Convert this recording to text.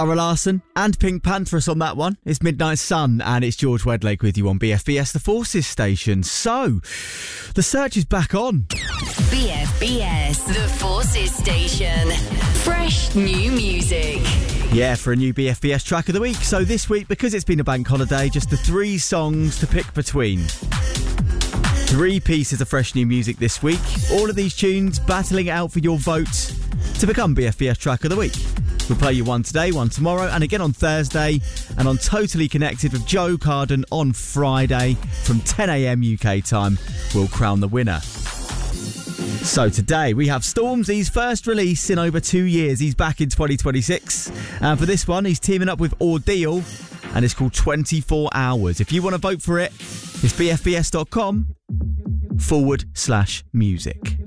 Zara Larsson and Pink Panthers on that one. It's Midnight Sun and it's George Wedlake with you on BFBS, the Forces station. So, the search is back on. BFBS, the Forces station. Fresh new music. Yeah, for a new BFBS track of the week. So this week, because it's been a bank holiday, just the 3 songs to pick between. 3 pieces of fresh new music this week. All of these tunes battling it out for your vote to become BFBS track of the week. We'll play you one today, one tomorrow, and again on Thursday, and on Totally Connected with Joe Carden on Friday from 10 a.m. UK time. We'll crown the winner. So today we have Stormzy's first release in over 2 years. He's back in 2026. And for this one, he's teaming up with Ordeal, and it's called 24 Hours. If you want to vote for it, it's bfbs.com/music.